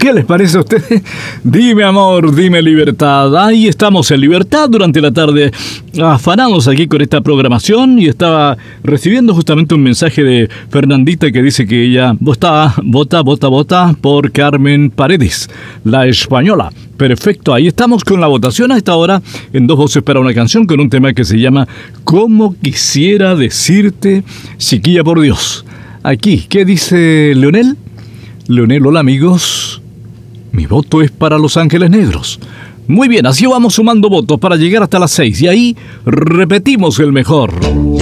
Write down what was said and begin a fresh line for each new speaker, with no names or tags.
¿Qué les parece a ustedes? Dime amor, dime libertad. Ahí estamos en libertad durante la tarde, afanados aquí con esta programación, y estaba recibiendo justamente un mensaje de Fernandita que dice que ella vota por Carmen Paredes, la española. Perfecto, ahí estamos con la votación a esta hora en Dos Voces para una Canción, con un tema que se llama ¿Cómo quisiera decirte, chiquilla por Dios? Aquí, ¿qué dice Leonel? Leonel, hola amigos. Mi voto es para Los Ángeles Negros. Muy bien, así vamos sumando votos para llegar hasta las 6. Y ahí repetimos el mejor.